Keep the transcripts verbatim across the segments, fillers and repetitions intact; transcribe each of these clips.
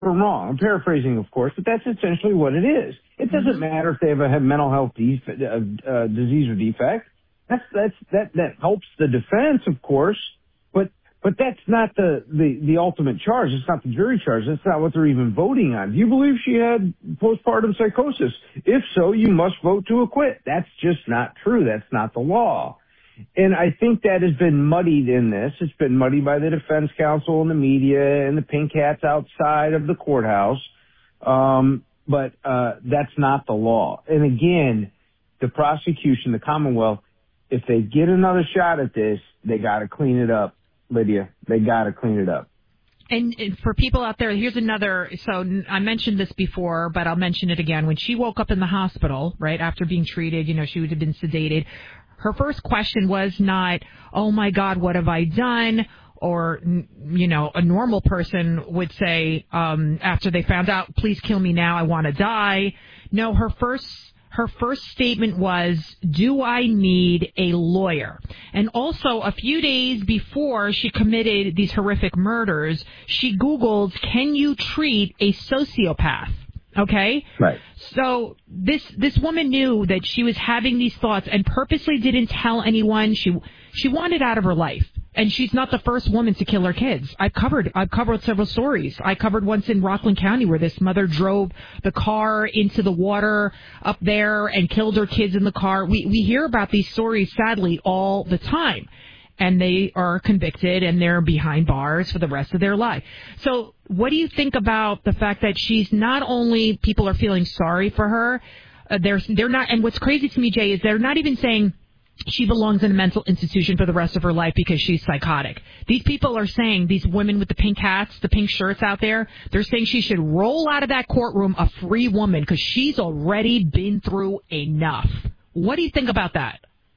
I'm wrong. I'm paraphrasing, of course, but that's essentially what it is. It doesn't matter if they have a mental health def- uh, uh, disease or defect. That's that's that that helps the defense, of course, but but that's not the, the the ultimate charge. It's not the jury charge. That's not what they're even voting on. Do you believe she had postpartum psychosis? If so, you must vote to acquit. That's just not true. That's not the law. And I think that has been muddied in this. It's been muddied by the defense counsel and the media and the pink hats outside of the courthouse. Um, but uh, that's not the law. And again, the prosecution, the Commonwealth, if they get another shot at this, they got to clean it up, Lydia. They got to clean it up. And for people out there, here's another. So I mentioned this before, but I'll mention it again. When she woke up in the hospital, right, after being treated, you know, she would have been sedated. Her first question was not, oh, my God, what have I done? Or, you know, a normal person would say um, after they found out, please kill me now, I want to die. No, her first her first statement was, do I need a lawyer? And also, a few days before she committed these horrific murders, she Googled, can you treat a sociopath? Okay? Right. So this this woman knew that she was having these thoughts and purposely didn't tell anyone. She she wanted out of her life. And she's not the first woman to kill her kids. I've covered I've covered several stories. I covered once in Rockland County where this mother drove the car into the water up there and killed her kids in the car. We we hear about these stories, sadly, all the time. And they are convicted and they're behind bars for the rest of their life. So what do you think about the fact that she's not only people are feeling sorry for her, uh, they're, they're not, and what's crazy to me, Jay, is they're not even saying she belongs in a mental institution for the rest of her life because she's psychotic. These people are saying, these women with the pink hats, the pink shirts out there, they're saying she should roll out of that courtroom a free woman because she's already been through enough. What do you think about that?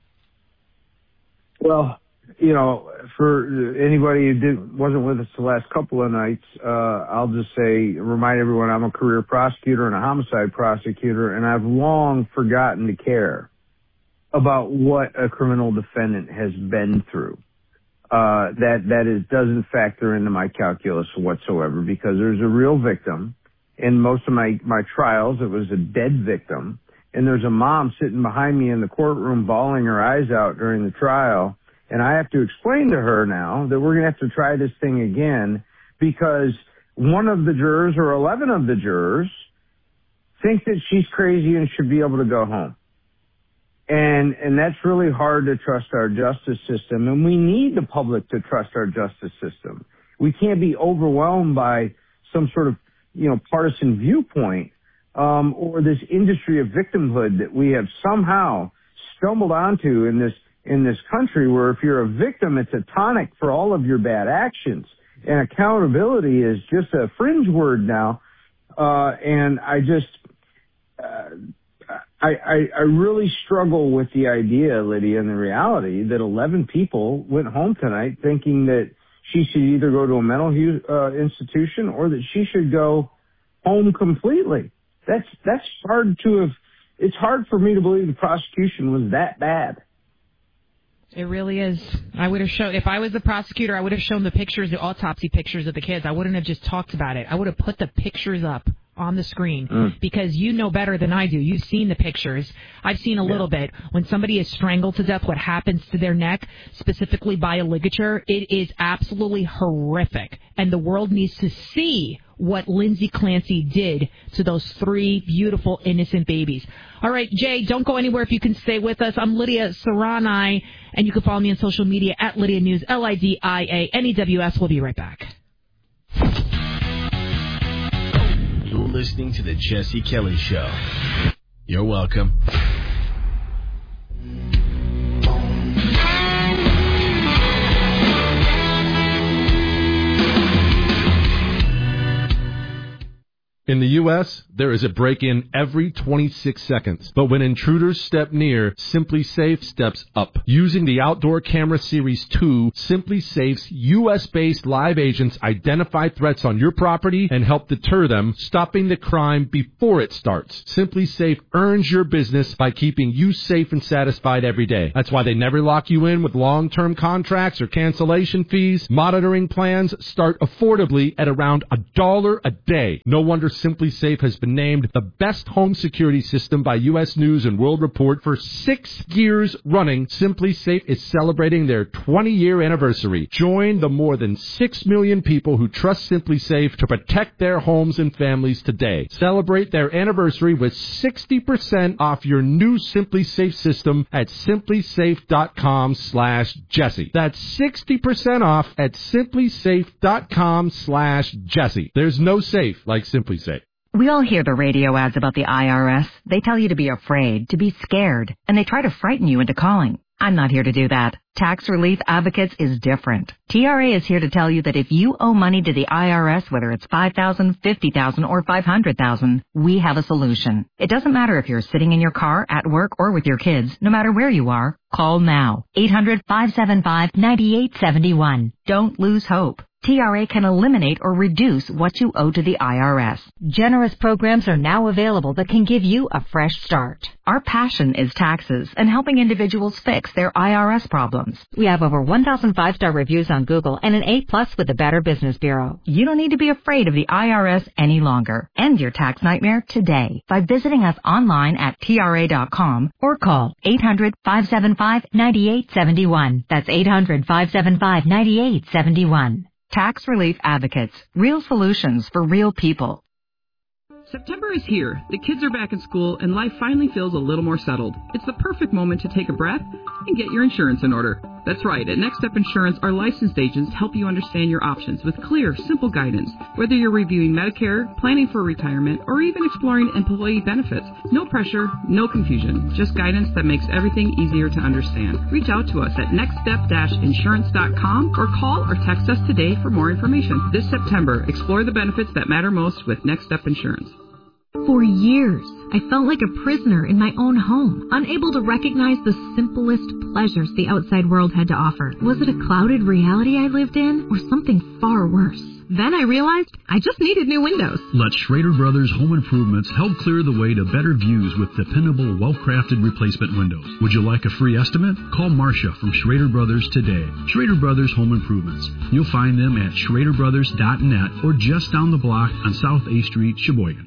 Well, you know, for anybody who did, wasn't with us the last couple of nights, uh, I'll just say, remind everyone I'm a career prosecutor and a homicide prosecutor, and I've long forgotten to care about what a criminal defendant has been through. Uh, that, that is, doesn't factor into my calculus whatsoever because there's a real victim. In most of my, my trials, it was a dead victim. And there's a mom sitting behind me in the courtroom bawling her eyes out during the trial. And I have to explain to her now that we're going to have to try this thing again because one of the jurors or eleven of the jurors think that she's crazy and should be able to go home. And, and that's really hard to trust our justice system. And we need the public to trust our justice system. We can't be overwhelmed by some sort of, you know, partisan viewpoint, um, or this industry of victimhood that we have somehow stumbled onto in this, in this country where if you're a victim, it's a tonic for all of your bad actions. And accountability is just a fringe word now. Uh, and I just, uh, I, I, I really struggle with the idea, Lydia, and the reality that eleven people went home tonight thinking that she should either go to a mental uh, institution or that she should go home completely. That's, that's hard to have, it's hard for me to believe the prosecution was that bad. It really is. I would have shown, if I was the prosecutor, I would have shown the pictures, the autopsy pictures of the kids. I wouldn't have just talked about it. I would have put the pictures up on the screen mm. because you know better than I do. You've seen the pictures. I've seen a yeah. little bit. When somebody is strangled to death, what happens to their neck, specifically by a ligature, it is absolutely horrific. And the world needs to see what Lindsay Clancy did to those three beautiful, innocent babies. All right, Jay, don't go anywhere if you can stay with us. I'm Lydia Serrani, and you can follow me on social media at Lydia News, L I D I A N E W S. We'll be right back. You're listening to The Jesse Kelly Show. You're welcome. In the U S, there is a break-in every twenty-six seconds. But when intruders step near, SimpliSafe steps up. Using the Outdoor Camera Series two, SimpliSafe's U S-based live agents identify threats on your property and help deter them, stopping the crime before it starts. SimpliSafe earns your business by keeping you safe and satisfied every day. That's why they never lock you in with long-term contracts or cancellation fees. Monitoring plans start affordably at around a dollar a day. No wonder SimpliSafe has been named the best home security system by U S News and World Report for six years running. SimpliSafe is celebrating their twenty-year anniversary. Join the more than six million people who trust SimpliSafe to protect their homes and families today. Celebrate their anniversary with sixty percent off your new SimpliSafe system at SimpliSafe.com slash Jesse. That's sixty percent off at SimpliSafe.com slash Jesse. There's no safe like SimpliSafe. We all hear the radio ads about the I R S. They tell you to be afraid, to be scared, and they try to frighten you into calling. I'm not here to do that. Tax Relief Advocates is different. T R A is here to tell you that if you owe money to the I R S, whether it's five thousand dollars, fifty thousand dollars, or five hundred thousand dollars, we have a solution. It doesn't matter if you're sitting in your car, at work, or with your kids. No matter where you are, call now. eight hundred, five seven five, nine eight seven one. Don't lose hope. T R A can eliminate or reduce what you owe to the I R S. Generous programs are now available that can give you a fresh start. Our passion is taxes and helping individuals fix their I R S problems. We have over one thousand five-star reviews on Google and an A plus with the Better Business Bureau. You don't need to be afraid of the I R S any longer. End your tax nightmare today by visiting us online at T R A dot com or call eight hundred, five seven five, nine eight seven one. That's eight hundred, five seven five, nine eight seven one. Tax Relief Advocates. Real solutions for real people. September is here. The kids are back in school, and life finally feels a little more settled. It's the perfect moment to take a breath and get your insurance in order. That's right. At Next Step Insurance, our licensed agents help you understand your options with clear, simple guidance. Whether you're reviewing Medicare, planning for retirement, or even exploring employee benefits, no pressure, no confusion. Just guidance that makes everything easier to understand. Reach out to us at next step insurance dot com or call or text us today for more information. This September, explore the benefits that matter most with Next Step Insurance. For years, I felt like a prisoner in my own home, unable to recognize the simplest pleasures the outside world had to offer. Was it a clouded reality I lived in, or something far worse? Then I realized I just needed new windows. Let Schrader Brothers Home Improvements help clear the way to better views with dependable, well-crafted replacement windows. Would you like a free estimate? Call Marcia from Schrader Brothers today. Schrader Brothers Home Improvements. You'll find them at schrader brothers dot net or just down the block on South A Street, Sheboygan.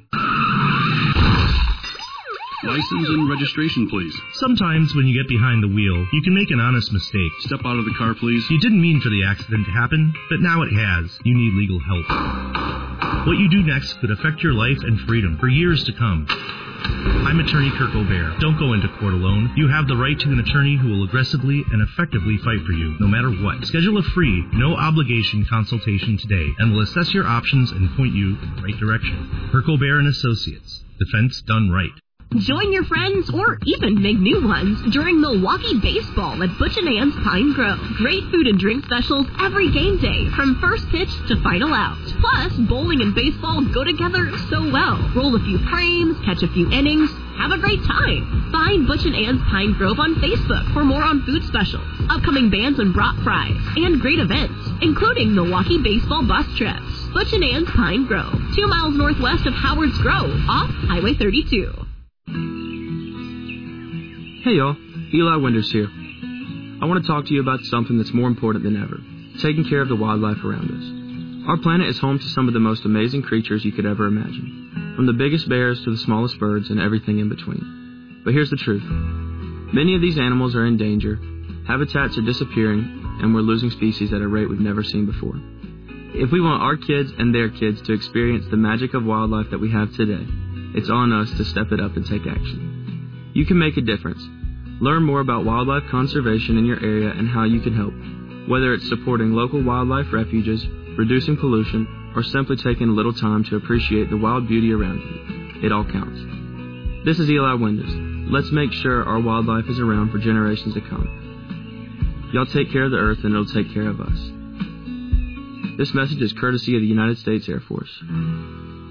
License and registration, please. Sometimes when you get behind the wheel, you can make an honest mistake. Step out of the car, please. You didn't mean for the accident to happen, but now it has. You need legal help. What you do next could affect your life and freedom for years to come. I'm attorney Kirk O'Bear. Don't go into court alone. You have the right to an attorney who will aggressively and effectively fight for you, no matter what. Schedule a free, no-obligation consultation today, and we'll assess your options and point you in the right direction. Kirk O'Bear and Associates. Defense done right. Join your friends or even make new ones during Milwaukee Baseball at Butch and Ann's Pine Grove. Great food and drink specials every game day from first pitch to final out. Plus, bowling and baseball go together so well. Roll a few frames, catch a few innings, have a great time. Find Butch and Ann's Pine Grove on Facebook for more on food specials, upcoming bands and brat fries, and great events, including Milwaukee Baseball bus trips. Butch and Ann's Pine Grove, two miles northwest of Howard's Grove, off Highway thirty-two. Hey y'all, Eli Winters here. I want to talk to you about something that's more important than ever, taking care of the wildlife around us. Our planet is home to some of the most amazing creatures you could ever imagine, from the biggest bears to the smallest birds and everything in between. But here's the truth. Many of these animals are in danger, habitats are disappearing, and we're losing species at a rate we've never seen before. If we want our kids and their kids to experience the magic of wildlife that we have today, it's on us to step it up and take action. You can make a difference. Learn more about wildlife conservation in your area and how you can help, whether it's supporting local wildlife refuges, reducing pollution, or simply taking a little time to appreciate the wild beauty around you. It all counts. This is Eli Winters. Let's make sure our wildlife is around for generations to come. Y'all take care of the earth and it'll take care of us. This message is courtesy of the United States Air Force.